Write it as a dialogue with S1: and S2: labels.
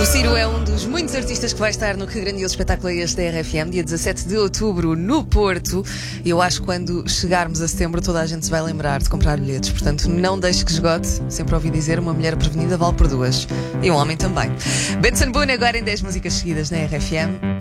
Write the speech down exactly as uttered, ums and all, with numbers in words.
S1: O Ciro é um dos muitos artistas que vai estar no Que Grandioso Espetáculo é Este da R F M, dia dezassete de outubro, no Porto. E eu acho que quando chegarmos a setembro toda a gente se vai lembrar de comprar bilhetes. Portanto, não deixe que esgote. Sempre ouvi dizer, uma mulher prevenida vale por duas. E um homem também. Benson Boone agora em dez músicas seguidas na R F M.